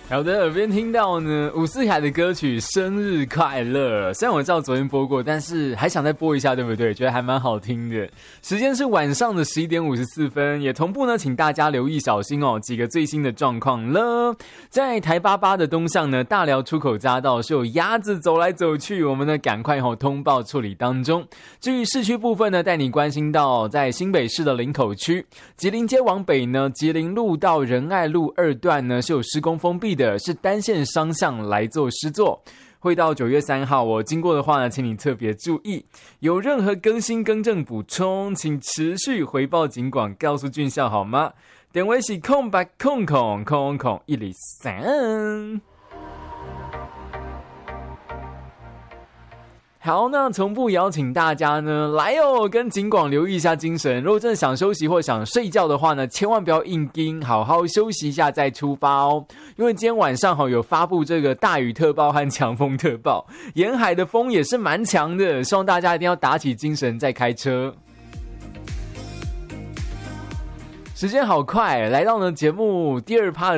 好的，耳边听到呢伍思凯的歌曲《生日快乐》，虽然我知道昨天播过，但是还想再播一下，对不对？觉得还蛮好听的。时间是晚上的11点54分，也同步呢，请大家留意小心哦，几个最新的状况了。在台88的东向呢，大寮出口匝道是有鸭子走来走去，我们呢赶快通报处理当中。至于市区部分呢，带你关心到在新北市的林口区，吉林街往北呢，吉林路到仁爱路2段呢是有施工封闭的，是单线双向来做施作。会到9月3号我经过的话呢，请你特别注意。有任何更新更正补充，请持续回报警广，告诉俊孝好吗？电话是08000103。好，那从不邀请大家呢来哦，跟警广留意一下精神。如果真的想休息或想睡觉的话呢，千万不要硬盯，好好休息一下再出发哦。因为今天晚上有发布这个大雨特报和强风特报，沿海的风也是蛮强的，希望大家一定要打起精神再开车。时间好快，来到呢节目第2趴的